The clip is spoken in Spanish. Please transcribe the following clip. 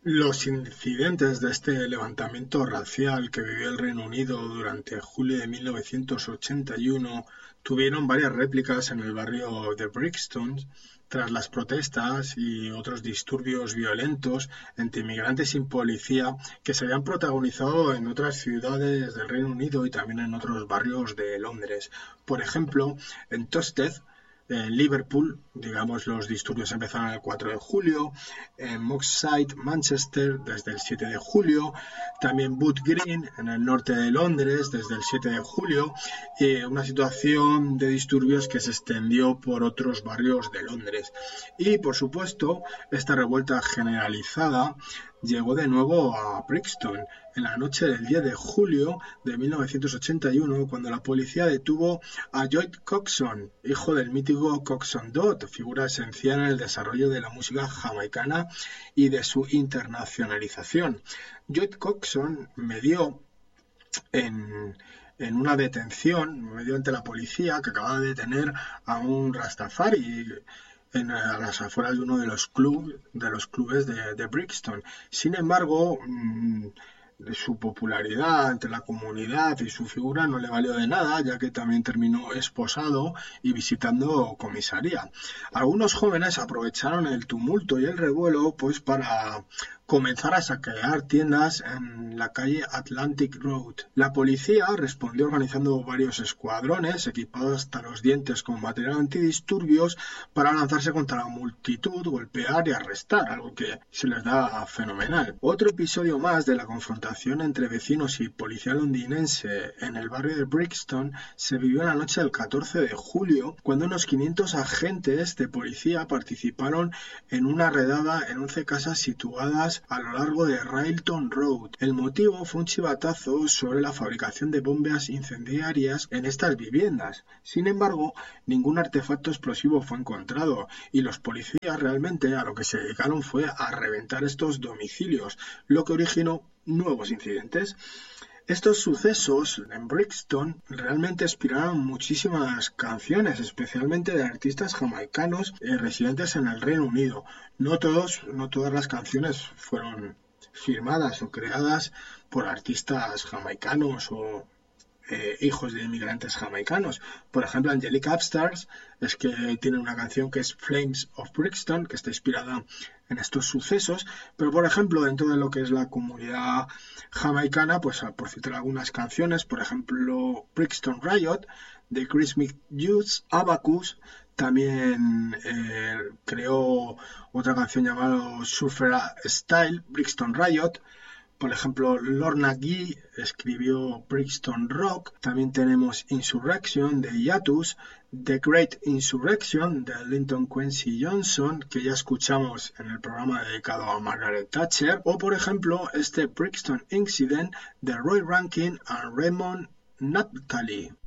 Los incidentes de este levantamiento racial que vivió el Reino Unido durante julio de 1981 tuvieron varias réplicas en el barrio de Brixton tras las protestas y otros disturbios violentos entre inmigrantes y policía que se habían protagonizado en otras ciudades del Reino Unido y también en otros barrios de Londres. Por ejemplo, en Tosted, en Liverpool, digamos, los disturbios empezaron el 4 de julio, en Mockside, Manchester, desde el 7 de julio, también Wood Green, en el norte de Londres, desde el 7 de julio, una situación de disturbios que se extendió por otros barrios de Londres. Y, por supuesto, esta revuelta generalizada llegó de nuevo a Brixton en la noche del 10 de julio de 1981, cuando la policía detuvo a Lloyd Coxon, hijo del mítico Coxon Dot, figura esencial en el desarrollo de la música jamaicana y de su internacionalización. Lloyd Coxon medió en una detención, medio ante la policía, que acaba de detener a un Rastafari a las afueras de uno de los clubes de Brixton. Sin embargo, su popularidad entre la comunidad y su figura no le valió de nada, ya que también terminó esposado y visitando comisaría. Algunos jóvenes aprovecharon el tumulto y el revuelo pues para comenzar a saquear tiendas en la calle Atlantic Road. La policía respondió organizando varios escuadrones equipados hasta los dientes con material antidisturbios para lanzarse contra la multitud, golpear y arrestar, algo que se les da fenomenal. Otro episodio más de la confrontación entre vecinos y policía londinense en el barrio de Brixton se vivió en la noche del 14 de julio, cuando unos 500 agentes de policía participaron en una redada en 11 casas situadas a lo largo de Railton Road. El motivo fue un chivatazo sobre la fabricación de bombas incendiarias en estas viviendas. Sin embargo, ningún artefacto explosivo fue encontrado y los policías realmente a lo que se dedicaron fue a reventar estos domicilios, lo que originó nuevos incidentes. Estos sucesos en Brixton realmente inspiraron muchísimas canciones, especialmente de artistas jamaicanos residentes en el Reino Unido. No todas las canciones fueron firmadas o creadas por artistas jamaicanos o hijos de inmigrantes jamaicanos. Por ejemplo, Angelica Upstairs es que tiene una canción que es Flames of Brixton, que está inspirada en estos sucesos, pero por ejemplo dentro de lo que es la comunidad jamaicana, pues por citar algunas canciones, por ejemplo Brixton Riot de Chris Youth, Abacus también creó otra canción llamada Surfer Style, Brixton Riot. Por ejemplo, Lorna Gee escribió Brixton Rock. También tenemos Insurrection de Hiatus, The Great Insurrection de Linton Quincy Johnson, que ya escuchamos en el programa dedicado a Margaret Thatcher. O, por ejemplo, este Brixton Incident de Roy Rankin y Raymond Naphtali.